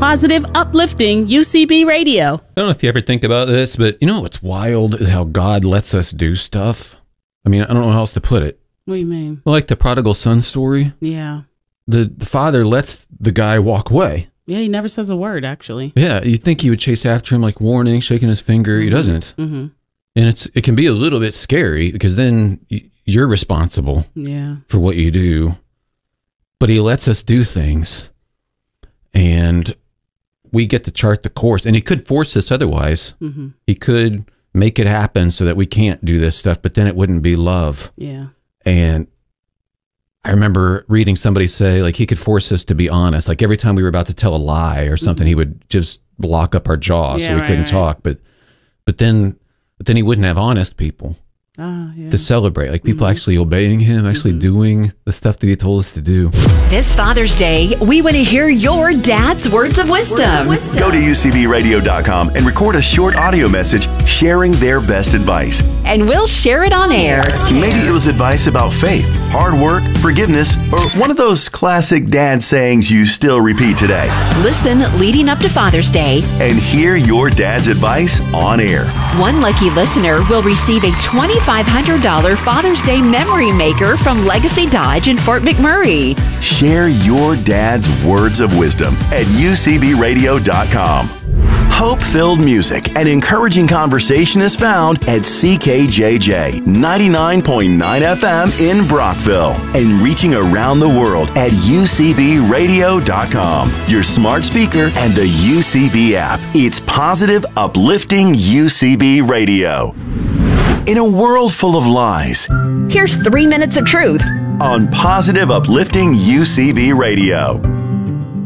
Positive, uplifting UCB radio. I don't know if you ever think about this, but you know what's wild is how God lets us do stuff. I mean, I don't know how else to put it. What do you mean? Well, like the prodigal son story. Yeah. The father lets the guy walk away. Yeah, he never says a word, actually. Yeah, you'd think he would chase after him like warning, shaking his finger. He doesn't. Mm-hmm. And it can be a little bit scary because then you're responsible for what you do. But he lets us do things. And we get to chart the course. And he could force us otherwise. Mm-hmm. He could make it happen so that we can't do this stuff, but then it wouldn't be love. Yeah. And I remember reading somebody say, like, he could force us to be honest. Like, every time we were about to tell a lie or something, he would just lock up our jaw so we couldn't talk. But then he wouldn't have honest people to celebrate. Like, people actually obeying him, actually doing the stuff that he told us to do. This Father's Day, we want to hear your dad's words of wisdom. Go to UCBradio.com and record a short audio message sharing their best advice. And we'll share it on air. Maybe it was advice about faith, hard work, forgiveness, or one of those classic dad sayings you still repeat today. Listen leading up to Father's Day and hear your dad's advice on air. One lucky listener will receive a $2,500 Father's Day memory maker from Legacy Dodge in Fort McMurray. Share your dad's words of wisdom at UCBradio.com. Hope-filled music and encouraging conversation is found at CKJJ 99.9 FM in Brockville and reaching around the world at UCBradio.com, your smart speaker and the UCB app. It's positive, uplifting UCB radio. In a world full of lies, here's 3 minutes of truth on positive, uplifting UCB radio.